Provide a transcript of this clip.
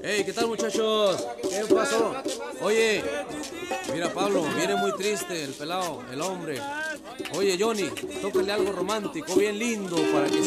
Hey, ¿qué tal, muchachos? ¿Qué pasó? Oye, mira, Pablo, viene muy triste el pelado, el hombre. Oye, Johnny, tócale algo romántico, bien lindo, para que